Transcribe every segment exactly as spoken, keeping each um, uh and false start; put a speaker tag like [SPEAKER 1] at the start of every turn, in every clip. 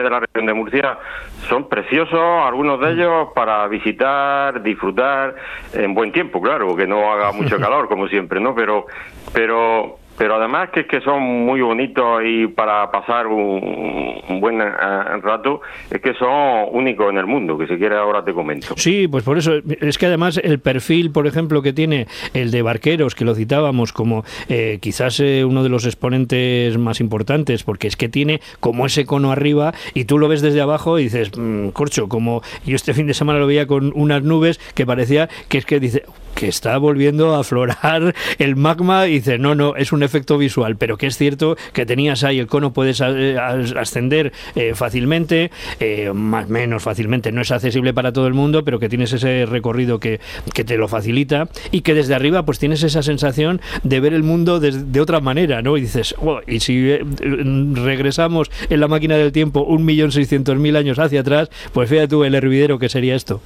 [SPEAKER 1] de la región de Murcia son preciosos, algunos de ellos para visitar, disfrutar en buen tiempo, claro, que no haga mucho calor como siempre, ¿no? Pero, pero Pero además que es que son muy bonitos y para pasar un, un buen uh, rato, es que son únicos en el mundo, que si quieres ahora te comento.
[SPEAKER 2] Sí, pues por eso, es que además el perfil, por ejemplo, que tiene el de Barqueros, que lo citábamos como eh, quizás eh, uno de los exponentes más importantes, porque es que tiene como ese cono arriba y tú lo ves desde abajo y dices, mmm, corcho, como yo este fin de semana lo veía con unas nubes que parecía que es que dice que está volviendo a aflorar el magma y dice, no, no, es un efecto visual, pero que es cierto que tenías ahí el cono, puedes ascender eh, fácilmente, eh, más o menos fácilmente, no es accesible para todo el mundo, pero que tienes ese recorrido que, que te lo facilita y que desde arriba pues tienes esa sensación de ver el mundo de, de otra manera, ¿no? Y dices, oh, y si eh, regresamos en la máquina del tiempo un millón seiscientos mil años hacia atrás, pues fíjate tú el hervidero que sería esto.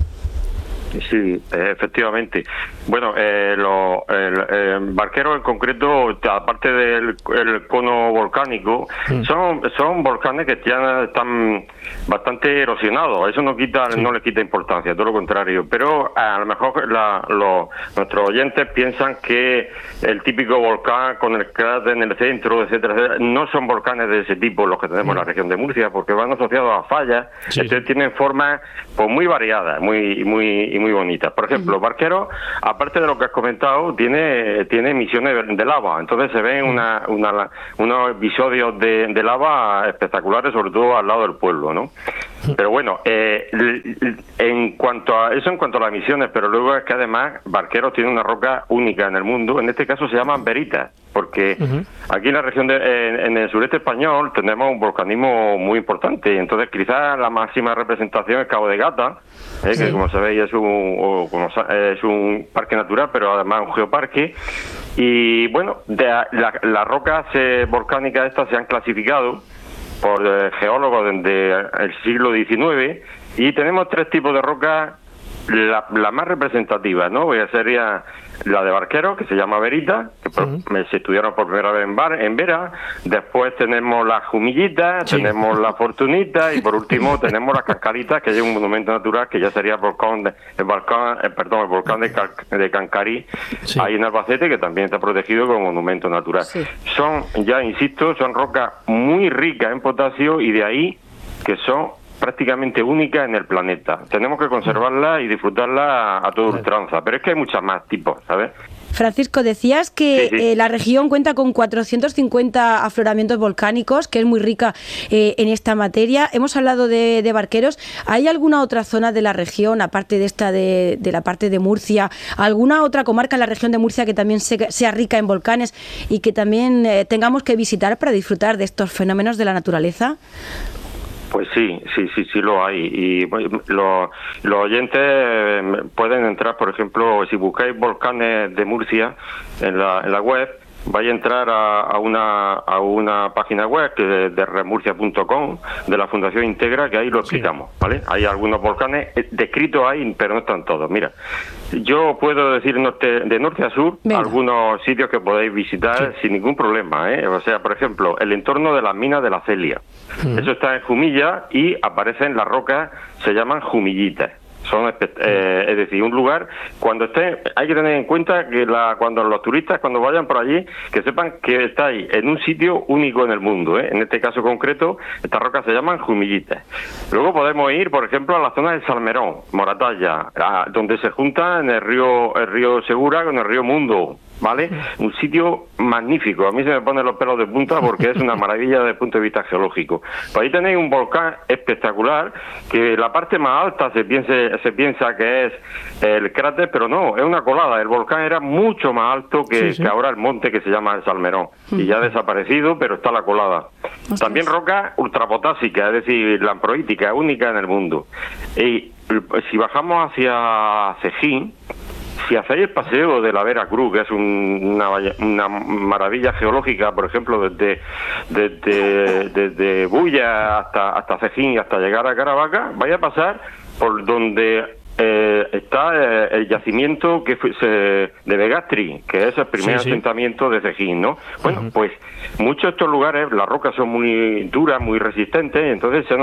[SPEAKER 1] Sí, efectivamente. Bueno, eh, lo, el, el Barquero en concreto, aparte del el cono volcánico, mm. son son volcanes que ya están bastante erosionados. Eso no quita sí. no le quita importancia, todo lo contrario. Pero a lo mejor la, lo, nuestros oyentes piensan que el típico volcán con el cráter en el centro, etcétera, etcétera, no son volcanes de ese tipo los que tenemos mm. en la región de Murcia, porque van asociados a fallas, sí, entonces sí. tienen formas pues muy variadas, muy muy muy bonitas. Por ejemplo, Barquero, aparte de lo que has comentado, tiene tiene emisiones de lava. Entonces se ven una, una, unos episodios de, de lava espectaculares, sobre todo al lado del pueblo, ¿no? Pero bueno, eh, en cuanto a eso, en cuanto a las emisiones, pero luego es que además Barquero tiene una roca única en el mundo. En este caso se llaman veritas, porque uh-huh. aquí en la región de, en, en el sureste español tenemos un volcanismo muy importante. Entonces quizás la máxima representación es Cabo de Gata, eh, sí. que como sabéis es un o, como, es un parque natural, pero además un geoparque. Y bueno, de, la, las rocas eh, volcánicas estas se han clasificado por eh, geólogos desde el siglo diecinueve y tenemos tres tipos de rocas. La, la más representativa, ¿no? Sería la de Barquero, que se llama Verita, que sí. por, se estudiaron por primera vez en, Bar, en Vera. Después tenemos las Jumillitas, sí. tenemos la Fortunita y por último tenemos las Cascaritas, que es un monumento natural que ya sería el volcán de, el volcán, eh, perdón, el volcán de, Cal, de Cancarí, sí. ahí en Albacete, que también está protegido como monumento natural. Sí. Son, ya insisto, son rocas muy ricas en potasio y de ahí que son prácticamente única en el planeta. Tenemos que conservarla y disfrutarla a, a toda ultranza, pero es que hay muchas más tipos, ¿sabes?
[SPEAKER 3] Francisco, decías que sí, sí. Eh, la región cuenta con cuatrocientos cincuenta afloramientos volcánicos, que es muy rica eh, en esta materia. Hemos hablado de, de Barqueros. ¿Hay alguna otra zona de la región, aparte de esta de, de la parte de Murcia, alguna otra comarca en la región de Murcia que también se, sea rica en volcanes y que también eh, tengamos que visitar para disfrutar de estos fenómenos de la naturaleza?
[SPEAKER 1] Pues sí, sí, sí, sí lo hay. Y lo, los oyentes pueden entrar, por ejemplo, si buscáis volcanes de Murcia en la, en la web, vais a entrar a, a una a una página web que de, de remurcia punto com de la Fundación Integra, que ahí lo explicamos, sí. ¿vale? Hay algunos volcanes descritos ahí, pero no están todos. Mira, yo puedo decir norte, de norte a sur Venga. algunos sitios que podéis visitar sí. sin ningún problema, ¿eh? O sea, por ejemplo, el entorno de las minas de la Celia. Uh-huh. Eso está en Jumilla y aparecen las rocas, se llaman Jumillitas. Son eh, es decir, un lugar, cuando esté, hay que tener en cuenta que la, cuando los turistas cuando vayan por allí, que sepan que estáis en un sitio único en el mundo, ¿eh? En este caso concreto, estas rocas se llaman Jumillitas. Luego podemos ir, por ejemplo, a la zona de Salmerón, Moratalla, a, donde se juntan el río el río Segura con el río Mundo, ¿vale? Un sitio magnífico. A mí se me ponen los pelos de punta porque es una maravilla desde el punto de vista geológico. Pues ahí tenéis un volcán espectacular, que la parte más alta se piense, se piensa que es el cráter, pero no, es una colada. El volcán era mucho más alto que, sí, sí. que ahora el monte que se llama el Salmerón. Y ya ha desaparecido, pero está la colada. Ostras. También roca ultrapotásica, es decir, lamproítica, única en el mundo. Y si bajamos hacia Cejín, si hacéis el paseo de la Vera Cruz, que es un, una, una maravilla geológica, por ejemplo, desde desde, desde Bulla hasta hasta Cejín y hasta llegar a Caravaca, vais a pasar por donde eh, está eh, el yacimiento que fue, se, de Begastri, que es el primer sí, sí. asentamiento de Cejín, ¿no? Bueno, uh-huh. pues muchos de estos lugares, las rocas son muy duras, muy resistentes, entonces se